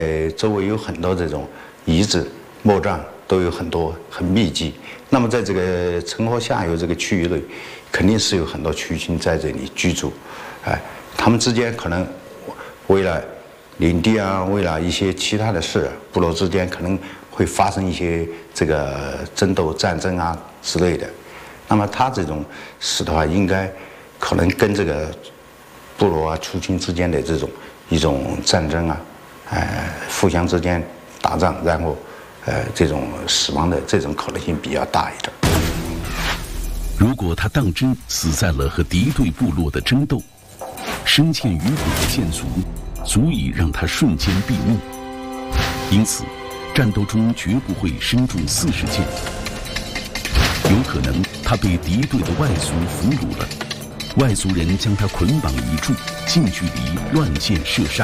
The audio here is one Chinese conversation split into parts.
周围有很多这种遗址、墓葬，都有很多很密集。那么在这个城河下游这个区域内，肯定是有很多区群在这里居住，他们之间可能为了领地啊，为了一些其他的事，部落之间可能会发生一些这个争斗、战争啊之类的。那么他这种事的话，应该可能跟这个部落啊、族群之间的一种战争啊，互相之间打仗，然后这种死亡的这种可能性比较大一点。 如果他当真死在了和敌对部落的争斗，深陷于骨的箭足足以让他瞬间毙命，因此战斗中绝不会身中40箭。有可能他被敌对的外族俘虏了，外族人将他捆绑一处，近距离乱箭射杀。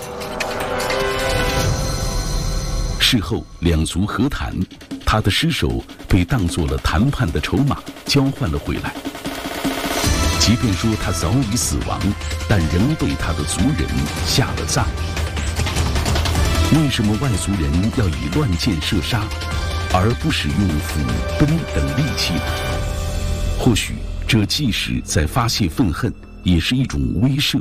事后两族和谈，他的尸首被当作了谈判的筹码交换了回来。即便说他早已死亡，但仍被他的族人下了葬。为什么外族人要以乱箭射杀，而不使用斧、奔等利器呢？或许这既是在发泄愤恨，也是一种威慑。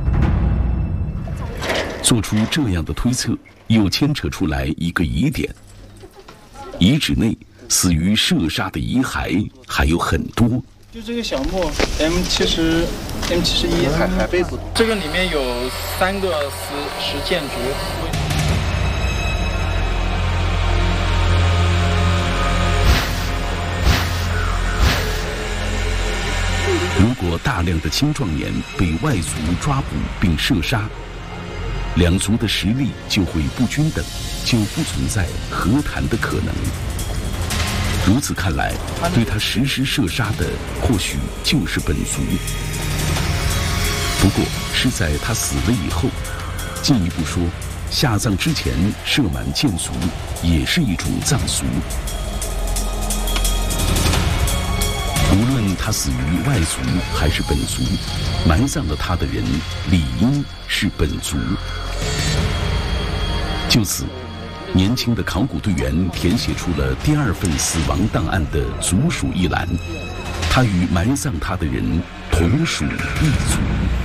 做出这样的推测，又牵扯出来一个疑点：遗址内死于射杀的遗骸还有很多。 就这个小墓 M71还被捕，这个里面有3个石箭竹。 如果大量的青壮年被外族抓捕并射杀，两族的实力就会不均等，就不存在和谈的可能。如此看来，对他实施射杀的或许就是本族。不过是在他死了以后。进一步说，下葬之前射满箭足也是一种葬俗。无论他死于外族还是本族，埋葬了他的人理应是本族。就此，年轻的考古队员填写出了第2份死亡档案的族属一栏，他与埋葬他的人同属一族。